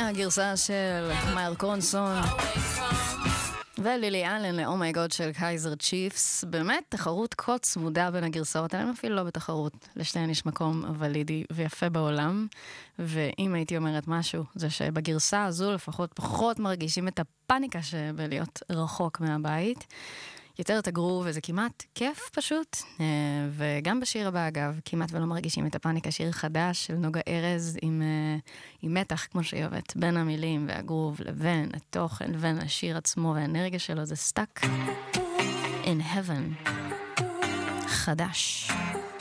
הגרסה של מאיר קונסון ולילי אלן לאומייגוד של קייזר צ'יפס. באמת תחרות כה צמודה בין הגרסאות, אני אפילו לא בתחרות, לשתיהן יש מקום ולידי ויפה בעולם. ואם הייתי אומרת משהו, זה שבגרסה הזו לפחות פחות מרגישים את הפאניקה שבלהיות רחוק מהבית, יותר את הגרוב, וזה כמעט כיף פשוט. וגם בשיר הבא, אגב, כמעט ולא מרגישים את הפאניקה, שיר חדש של נוגה ארז עם מתח, כמו שהיא אוהבת, בין המילים והגרוב לבין התוכן, לבין השיר עצמו והאנרגיה שלו, זה Stuck in Heaven. חדש.